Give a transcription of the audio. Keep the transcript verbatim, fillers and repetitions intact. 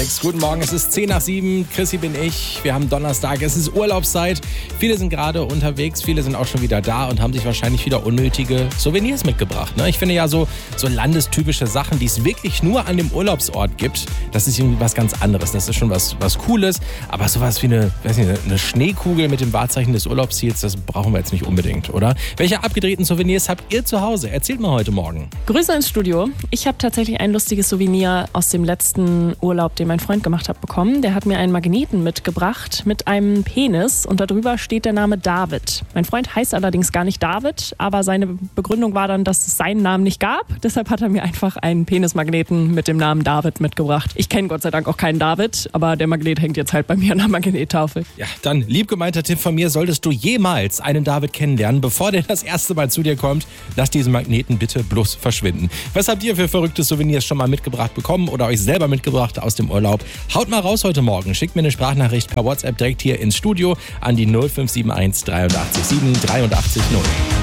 sechs. Guten Morgen, es ist zehn nach sieben. Chrissy bin ich. Wir haben Donnerstag. Es ist Urlaubszeit. Viele sind gerade unterwegs. Viele sind auch schon wieder da und haben sich wahrscheinlich wieder unnötige Souvenirs mitgebracht. Ne? Ich finde ja so, so landestypische Sachen, die es wirklich nur an dem Urlaubsort gibt, das ist irgendwie was ganz anderes. Das ist schon was, was Cooles. Aber sowas wie eine, weiß nicht, eine Schneekugel mit dem Wahrzeichen des Urlaubsziels, das brauchen wir jetzt nicht unbedingt, oder? Welche abgedrehten Souvenirs habt ihr zu Hause? Erzählt mal heute Morgen. Grüße ins Studio. Ich habe tatsächlich ein lustiges Souvenir aus dem letzten Urlaub, den mein Freund gemacht hat, bekommen. Der hat mir einen Magneten mitgebracht mit einem Penis und darüber steht der Name David. Mein Freund heißt allerdings gar nicht David, aber seine Begründung war dann, dass es seinen Namen nicht gab. Deshalb hat er mir einfach einen Penismagneten mit dem Namen David mitgebracht. Ich kenne Gott sei Dank auch keinen David, aber der Magnet hängt jetzt halt bei mir an der Magnettafel. Ja, dann lieb gemeinter Tipp von mir, solltest du jemals einen David kennenlernen, bevor der das erste Mal zu dir kommt, lass diesen Magneten bitte bloß verschwinden. Was habt ihr für verrückte Souvenirs schon mal mitgebracht bekommen oder euch selber mitgebracht aus dem Urlaub? Haut mal raus heute Morgen. Schickt mir eine Sprachnachricht per WhatsApp direkt hier ins Studio an die null fünf sieben eins dreiundachtzig sieben dreiundachtzig null.